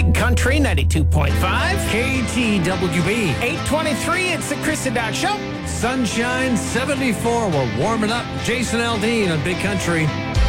Big Country 92.5. KTWB. 823, it's the Chris and Doc Show. Sunshine 74. We're warming up. Jason Aldean on Big Country.